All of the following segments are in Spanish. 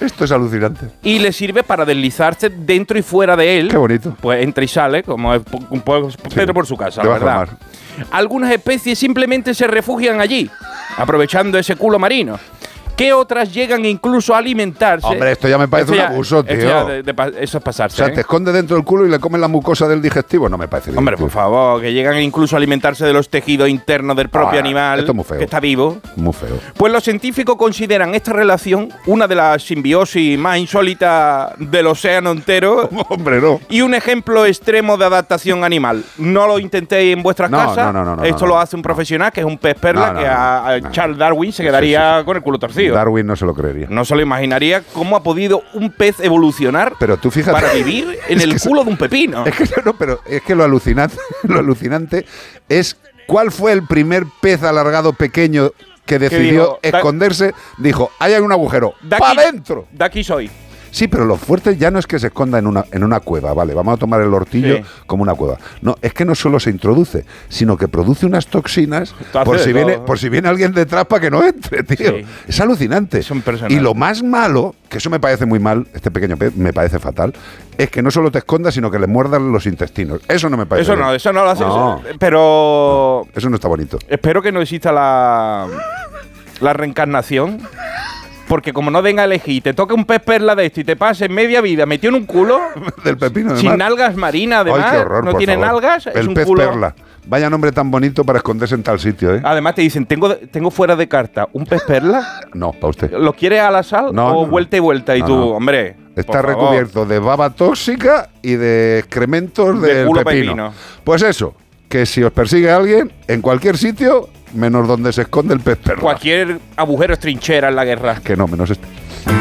Esto es alucinante. Y le sirve para deslizarse dentro y fuera de él. Qué bonito. Pues entra y sale, como es Pedro por su casa, la verdad. Algunas especies simplemente se refugian allí, aprovechando ese culo marino. ¿Qué otras llegan incluso a alimentarse? Hombre, esto ya me parece un abuso, tío. Eso es pasarse. O sea, te esconde dentro del culo y le comen la mucosa del digestivo. No me parece bien. Hombre, por favor, que llegan incluso a alimentarse de los tejidos internos del propio animal. Esto es muy feo. Que está vivo. Muy feo. Pues los científicos consideran esta relación una de las simbiosis más insólitas del océano entero. Hombre, no. Y un ejemplo extremo de adaptación animal. No lo intentéis en vuestras casas. No, Esto lo hace un profesional, que es un pez perla, que a Charles Darwin se quedaría con el culo torcido. Darwin no se lo creería. No se lo imaginaría cómo ha podido un pez evolucionar pero tú fíjate, para vivir en el culo de un pepino. Pero es que lo alucinante es cuál fue el primer pez alargado pequeño que decidió esconderse. Dijo, hay un agujero, ¡para adentro! De aquí soy. Sí, pero lo fuerte ya no es que se esconda en una cueva, vale, vamos a tomar el hortillo como una cueva. No, es que no solo se introduce, sino que produce unas toxinas por si viene alguien detrás para que no entre, tío. Sí. Es alucinante. Es y lo más malo, que eso me parece muy mal, este pequeño pez me parece fatal, es que no solo te escondas, sino que le muerdan los intestinos. Eso no me parece bien. Eso no lo hace. Pero... No, eso no está bonito. Espero que no exista la reencarnación. Porque como no venga a elegir y te toque un pez perla de esto y te pase media vida metido en un culo del pepino, sin algas marinas, además. Ay, qué horror, no tienen algas, es un pez culo. Perla. Vaya nombre tan bonito para esconderse en tal sitio, ¿eh? Además te dicen, tengo fuera de carta un pez perla. No, para usted. ¿Lo quieres a la sal o vuelta y vuelta? Y tú, hombre, está recubierto de baba tóxica y de excrementos del culo pepino. Pues eso, que si os persigue alguien, en cualquier sitio, menos donde se esconde el pez perla. Cualquier agujero es trinchera en la guerra. Que no, menos este.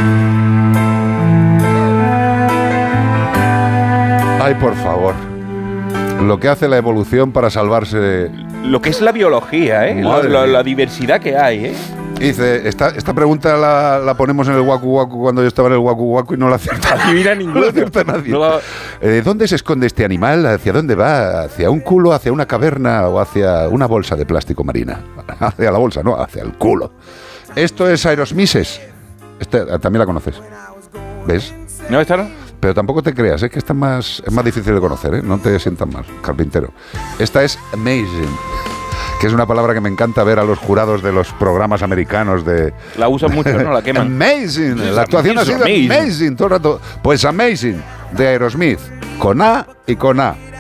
Ay, por favor. Lo que hace la evolución para salvarse. Lo que es la biología, ¿eh? La diversidad que hay, ¿eh? Dice, esta pregunta la ponemos en el Waku Waku cuando yo estaba en el Waku Waku y no la acierta. Adivina ninguno. No la acierta nadie. ¿Dónde se esconde este animal? ¿Hacia dónde va? ¿Hacia un culo, hacia una caverna o hacia una bolsa de plástico marina? Hacia la bolsa, no, hacia el culo. Esto es Aerosmises. También la conoces. ¿Ves? ¿No, esta no? Pero tampoco te creas, que esta es más difícil de conocer, ¿eh? No te sientas mal, carpintero. Esta es Amazing, que es una palabra que me encanta ver a los jurados de los programas americanos de... La usan mucho, ¿no? La queman. Amazing, la actuación ha sido amazing todo el rato. Pues Amazing, de Aerosmith, con A y con A.